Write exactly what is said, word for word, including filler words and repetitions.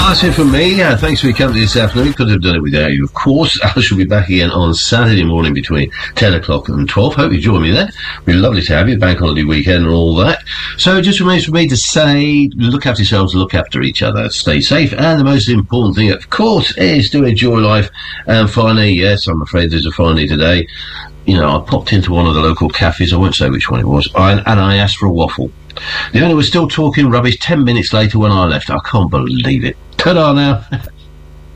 That's it from me. Uh, thanks for your company this afternoon. Couldn't have done it without you, of course. I shall be back again on Saturday morning between ten o'clock and twelve. Hope you join me there. It'll be lovely to have you. Bank holiday weekend and all that. So it just remains for me to say, look after yourselves, look after each other, stay safe, and the most important thing, of course, is to enjoy life. And finally, yes, I'm afraid there's a finally today. You know, I popped into one of the local cafes, I won't say which one it was, and, and I asked for a waffle. The owner was still talking rubbish ten minutes later when I left. I can't believe it. Ta-da now.